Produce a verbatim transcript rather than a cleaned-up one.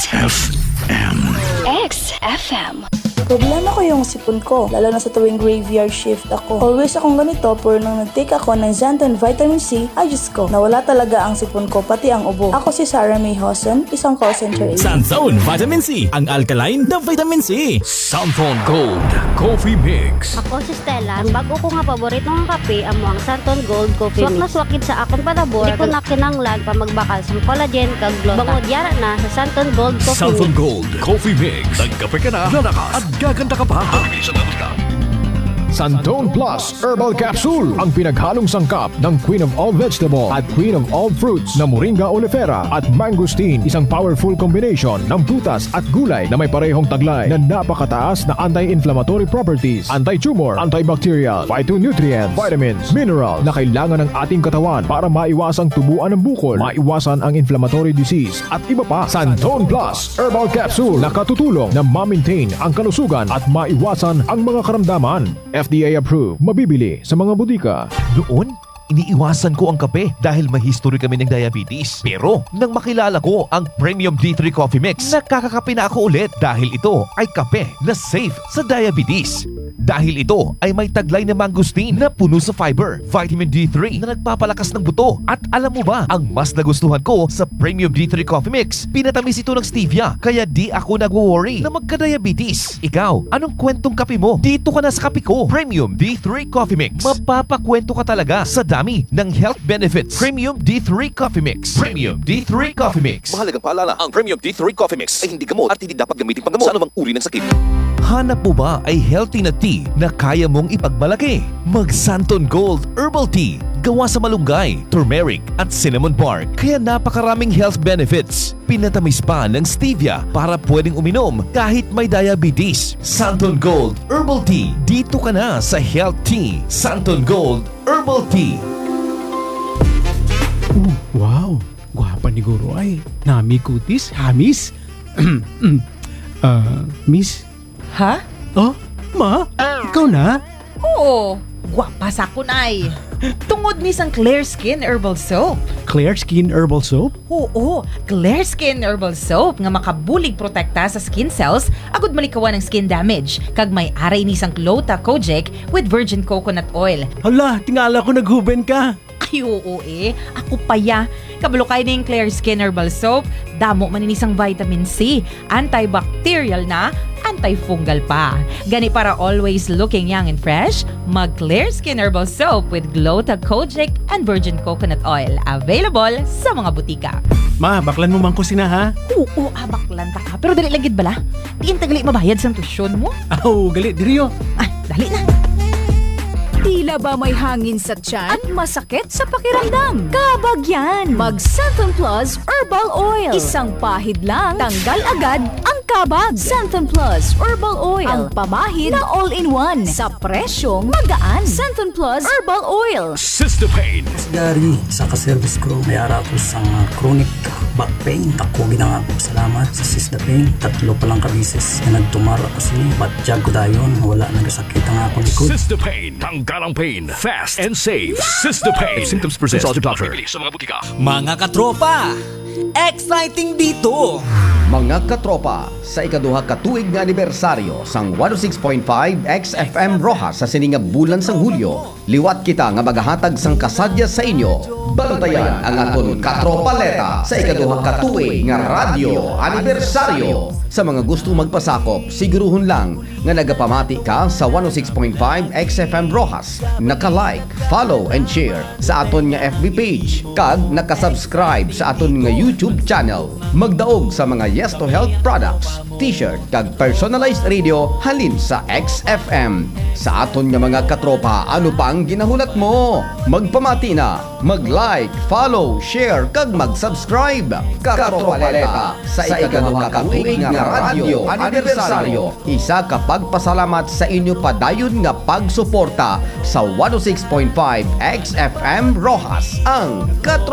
X F M. X F M. Problema ko yung sipon ko, lalo na sa tuwing graveyard shift ako. Always akong ganito, pero nang nag-take ako ng Xanthan Vitamin C, ay Diyos ko, nawala talaga ang sipon ko, pati ang ubo. Ako si Sarah May Hosen, isang call center agent. Xanthan Vitamin C, ang alkaline na vitamin C. Xanthan Gold Coffee Mix. Ako si Stella, ang bago ko nga paborito ng kape amo ang Xanthan Gold Coffee Mix. Swak na swakid sa akong panabor, di ko na kinanglan pa magbakal sa collagen kag glota. Bangod yara na sa Xanthan Gold Coffee Xanthan Mix. Gold Coffee Mix. Nagkape ka na, lalakas at gaganda ka pa. Xanthan Plus Herbal Capsule, ang pinaghalong sangkap ng Queen of all Vegetable at Queen of all Fruits na Moringa oleifera at mangosteen, isang powerful combination ng prutas at gulay na may parehong taglay na napakataas na anti-inflammatory properties, anti-tumor, antibacterial, phytonutrients, vitamins, mineral na kailangan ng ating katawan para maiwasang tubuan ng bukol, maiwasan ang inflammatory disease at iba pa. Xanthan Plus Herbal Capsule na katutulong na ma-maintain ang kalusugan at maiwasan ang mga karamdaman. F D A approved, mabibili sa mga butika. Noon, iniiwasan ko ang kape dahil may history kami ng diabetes. Pero nang makilala ko ang Premium D three Coffee Mix, nakakakape na ako ulit dahil ito ay kape na safe sa diabetes. Dahil ito ay may taglay na mangosteen na puno sa fiber, vitamin D three na nagpapalakas ng buto. At alam mo ba, ang mas nagustuhan ko sa Premium D three Coffee Mix, pinatamis ito ng stevia, kaya di ako nag-worry na magka-diabetes. Ikaw, anong kwentong kape mo? Dito ka na sa kape ko. Premium D three Coffee Mix. Mapapakwento ka talaga sa dami ng health benefits. Premium D three Coffee Mix. Premium D three Coffee Mix. Mahalagang paalala, ang Premium D three Coffee Mix ay hindi gamot at hindi dapat gamitin panggamot sa anumang uri ng sakit. Hanap mo ba ay healthy na tea na kaya mong ipagmalaki? Mag Xanthan Gold Herbal Tea. Gawa sa malunggay, turmeric at cinnamon bark. Kaya napakaraming health benefits. Pinatamis pa ng stevia para pwedeng uminom kahit may diabetes. Xanthan Gold Herbal Tea. Dito ka na sa Health Tea. Xanthan Gold Herbal Tea. Uh, wow! Gwapa ni Guro ay. Nami kutis, hamis. uh, miss? Ha? Oh, ma? Ikaw na? Oo, gwapa sa kunay. Tungod ni sang Clear Skin Herbal Soap. Clear Skin Herbal Soap? Oo, Clear Skin Herbal Soap nga makabulig protekta sa skin cells agud malikawan ng skin damage. Kag may aray ni sang Glota Kojic with virgin coconut oil. Hala, tingala ko naghuben ka. Ay, oo eh. Ako pa ya. Kabalo kayo na yung Clear Skin Herbal Soap. Damo maninisang vitamin C. Antibacterial na, antifungal pa. Gani para always looking young and fresh, mag Clear Skin Herbal Soap with Glota Kojic and virgin coconut oil. Available sa mga butika. Ma, baklan mo man ko sina ha? Oo, ah, baklan ta ka. Pero dali lagid bala. Diin tagali mabayad sa tusyon mo. Aw, gali, diriyo. Ay, dali na. Tila ba may hangin sa tiyan at masakit sa pakiramdam? Kabagyan! Mag Xanthan Plus Herbal Oil. Isang pahid lang, tanggal agad ang kabag. Xanthan Plus Herbal Oil. Ang pamahid na all-in-one sa presyong magaan. Xanthan Plus Herbal Oil. Sister Pain. Gary, sa ka-service ko, may ara ko sa chronic back pain. Tako ginang ako salamat sa Sister Pain. Tatlo palang kabisis na nagtumara ko sini. Batjag ko dayon, wala nagasakit ang akong likod. Sister Pain. Tanggalang pain. Fast and safe. Sister Pain. If symptoms persist, consult your doctor. Sa mga butika. Mga katropa, exciting dito! Mga katropa, sa ikaduha katuig nga anibersaryo sang one oh six point five X F M Rojas sa sininga bulan sang Hulyo, liwat kita nga magahatag sang kasadya sa inyo. Bantayan ang aton katropaleta sa ikaduha katuig nga radyo anibersaryo. Sa mga gusto magpasakop, siguruhon lang nga nagapamati ka sa one oh six point five X F M Rojas, naka-like, follow and share sa aton nga F B page, kag naka-subscribe sa aton nga YouTube channel. Magdaog sa mga Yes to Health products, t-shirt kag personalized radio halin sa X F M. Sa aton nga mga katropa, ano pang ginahulat mo? Magpamati na, mag-like, follow, share kag mag-subscribe. Katropaleta sa ikaduha katuig nga radyo anibersaryo. Isa ka pagpasalamat sa inyo padayon nga pagsuporta sa one oh six point five X F M Rojas, ang katropaleta.